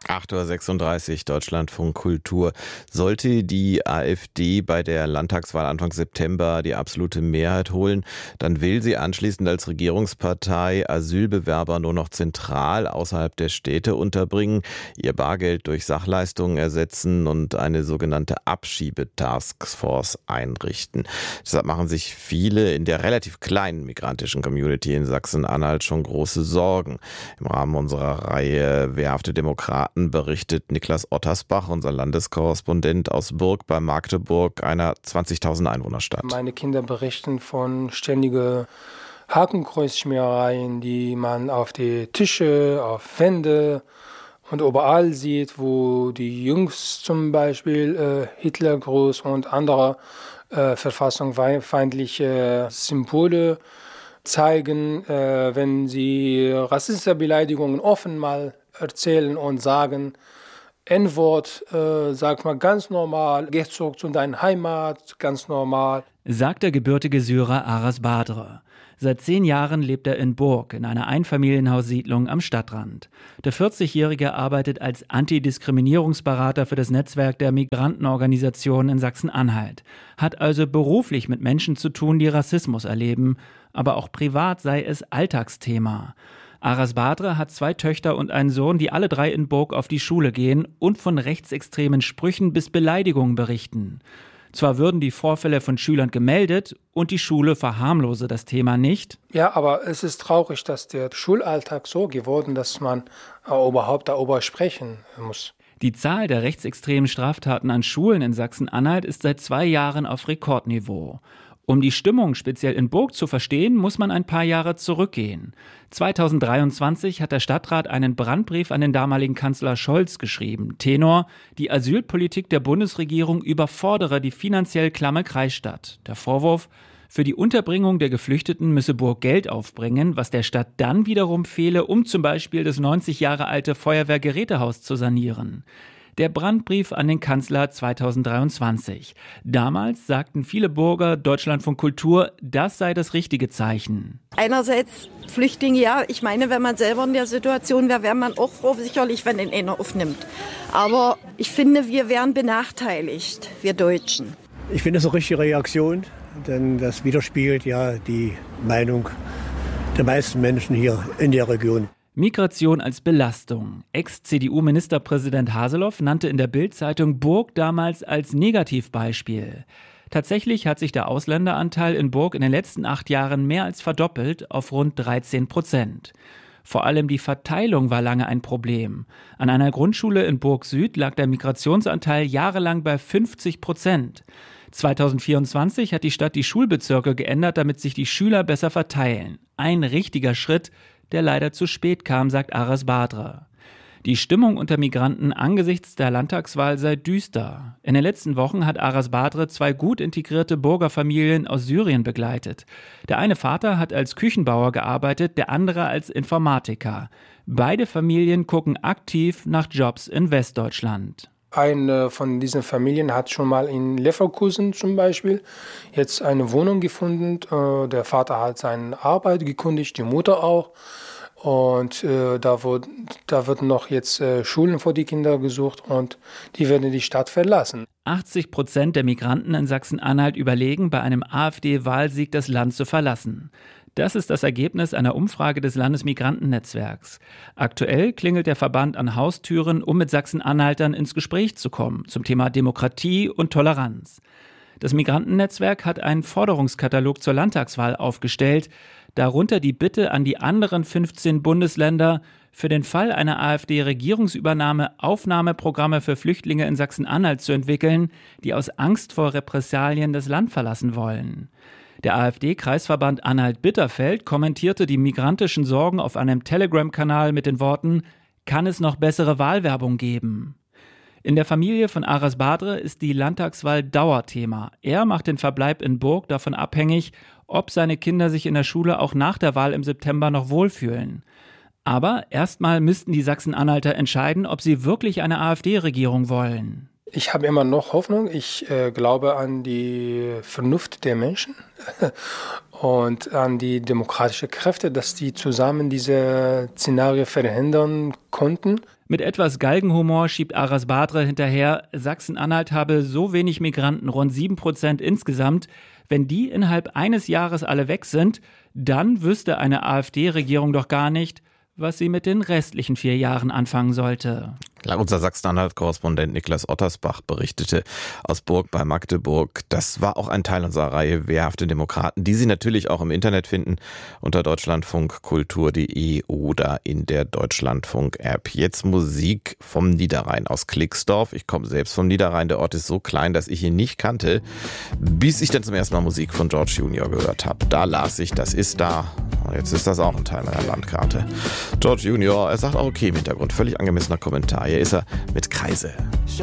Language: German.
8:36 Uhr, Deutschlandfunk Kultur. Sollte die AfD bei der Landtagswahl Anfang September die absolute Mehrheit holen, dann will sie anschließend als Regierungspartei Asylbewerber nur noch zentral außerhalb der Städte unterbringen, ihr Bargeld durch Sachleistungen ersetzen und eine sogenannte Abschiebetaskforce einrichten. Deshalb machen sich viele in der relativ kleinen migrantischen Community in Sachsen-Anhalt schon große Sorgen. Im Rahmen unserer Reihe Wehrhafte Demokraten berichtet Niklas Ottersbach, unser Landeskorrespondent aus Burg bei Magdeburg, einer 20.000 Einwohnerstadt. Meine Kinder berichten von ständigen Hakenkreuzschmierereien, die man auf die Tische, auf Wände und überall sieht, wo die Jungs zum Beispiel Hitlergruß und andere verfassungsfeindliche Symbole zeigen, wenn sie rassistische Beleidigungen offen mal erzählen und sagen, N-Wort, sag mal ganz normal, geh zurück zu deiner Heimat, ganz normal. Sagt der gebürtige Syrer Aras Badre. Seit 10 Jahren lebt er in Burg, in einer Einfamilienhaussiedlung am Stadtrand. Der 40-Jährige arbeitet als Antidiskriminierungsberater für das Netzwerk der Migrantenorganisationen in Sachsen-Anhalt. Hat also beruflich mit Menschen zu tun, die Rassismus erleben, aber auch privat sei es Alltagsthema. Aras Badre hat 2 Töchter und einen Sohn, die alle 3 in Burg auf die Schule gehen und von rechtsextremen Sprüchen bis Beleidigungen berichten. Zwar würden die Vorfälle von Schülern gemeldet und die Schule verharmlose das Thema nicht. Ja, aber es ist traurig, dass der Schulalltag so geworden, dass man überhaupt darüber sprechen muss. Die Zahl der rechtsextremen Straftaten an Schulen in Sachsen-Anhalt ist seit 2 Jahren auf Rekordniveau. Um die Stimmung speziell in Burg zu verstehen, muss man ein paar Jahre zurückgehen. 2023 hat der Stadtrat einen Brandbrief an den damaligen Kanzler Scholz geschrieben. Tenor: Die Asylpolitik der Bundesregierung überfordere die finanziell klamme Kreisstadt. Der Vorwurf: Für die Unterbringung der Geflüchteten müsse Burg Geld aufbringen, was der Stadt dann wiederum fehle, um zum Beispiel das 90 Jahre alte Feuerwehrgerätehaus zu sanieren. Der Brandbrief an den Kanzler 2023. Damals sagten viele Burger Deutschlandfunk Kultur, das sei das richtige Zeichen. Einerseits Flüchtlinge, ja, ich meine, wenn man selber in der Situation wäre, wäre man auch froh, sicherlich, wenn ihn einer aufnimmt. Aber ich finde, wir wären benachteiligt, wir Deutschen. Ich finde das eine richtige Reaktion, denn das widerspiegelt ja die Meinung der meisten Menschen hier in der Region. Migration als Belastung. Ex-CDU-Ministerpräsident Haseloff nannte in der Bild-Zeitung Burg damals als Negativbeispiel. Tatsächlich hat sich der Ausländeranteil in Burg in den letzten 8 Jahren mehr als verdoppelt auf rund 13%. Vor allem die Verteilung war lange ein Problem. An einer Grundschule in Burg Süd lag der Migrationsanteil jahrelang bei 50%. 2024 hat die Stadt die Schulbezirke geändert, damit sich die Schüler besser verteilen. Ein richtiger Schritt, der leider zu spät kam, sagt Aras Badre. Die Stimmung unter Migranten angesichts der Landtagswahl sei düster. In den letzten Wochen hat Aras Badre 2 gut integrierte Burgerfamilien aus Syrien begleitet. Der eine Vater hat als Küchenbauer gearbeitet, der andere als Informatiker. Beide Familien gucken aktiv nach Jobs in Westdeutschland. Eine von diesen Familien hat schon mal in Leverkusen zum Beispiel jetzt eine Wohnung gefunden. Der Vater hat seine Arbeit gekündigt, die Mutter auch. Und da wird noch jetzt Schulen für die Kinder gesucht und die werden die Stadt verlassen. 80% der Migranten in Sachsen-Anhalt überlegen, bei einem AfD-Wahlsieg das Land zu verlassen. Das ist das Ergebnis einer Umfrage des Landesmigrantennetzwerks. Aktuell klingelt der Verband an Haustüren, um mit Sachsen-Anhaltern ins Gespräch zu kommen zum Thema Demokratie und Toleranz. Das Migrantennetzwerk hat einen Forderungskatalog zur Landtagswahl aufgestellt, darunter die Bitte an die anderen 15 Bundesländer, für den Fall einer AfD-Regierungsübernahme Aufnahmeprogramme für Flüchtlinge in Sachsen-Anhalt zu entwickeln, die aus Angst vor Repressalien das Land verlassen wollen. Der AfD-Kreisverband Anhalt-Bitterfeld kommentierte die migrantischen Sorgen auf einem Telegram-Kanal mit den Worten: Kann es noch bessere Wahlwerbung geben? In der Familie von Aras Badre ist die Landtagswahl Dauerthema. Er macht den Verbleib in Burg davon abhängig, ob seine Kinder sich in der Schule auch nach der Wahl im September noch wohlfühlen. Aber erstmal müssten die Sachsen-Anhalter entscheiden, ob sie wirklich eine AfD-Regierung wollen. Ich habe immer noch Hoffnung. Ich glaube an die Vernunft der Menschen und an die demokratischen Kräfte, dass die zusammen diese Szenario verhindern konnten. Mit etwas Galgenhumor schiebt Aras Badre hinterher, Sachsen-Anhalt habe so wenig Migranten, rund 7% insgesamt. Wenn die innerhalb eines Jahres alle weg sind, dann wüsste eine AfD-Regierung doch gar nicht, was sie mit den restlichen 4 Jahren anfangen sollte. Unser Sachsen-Anhalt-Korrespondent Niklas Ottersbach berichtete aus Burg bei Magdeburg. Das war auch ein Teil unserer Reihe Wehrhafte Demokraten, die Sie natürlich auch im Internet finden unter deutschlandfunkkultur.de oder in der Deutschlandfunk-App. Jetzt Musik vom Niederrhein aus Klixdorf. Ich komme selbst vom Niederrhein. Der Ort ist so klein, dass ich ihn nicht kannte, bis ich dann zum ersten Mal Musik von George Junior gehört habe. Da las ich, das ist da. Und jetzt ist das auch ein Teil meiner Landkarte. George Junior, er sagt auch okay im Hintergrund. Völlig angemessener Kommentar. Hier ist er mit Kreise.